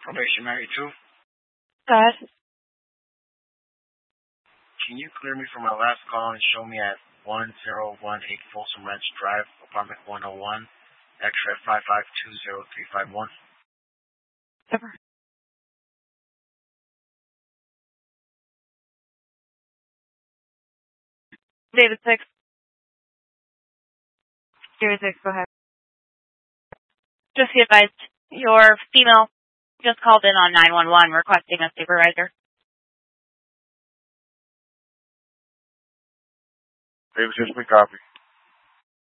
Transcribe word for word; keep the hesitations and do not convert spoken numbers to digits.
Probation Mary two. Go ahead. Can you clear me from my last call and show me at one zero one eight Folsom Ranch Drive, apartment one oh one, X-ray five five two zero three five one? Super. David six. David six, go ahead. Just be advised, your female just called in on nine one one requesting a supervisor. David six, we copy.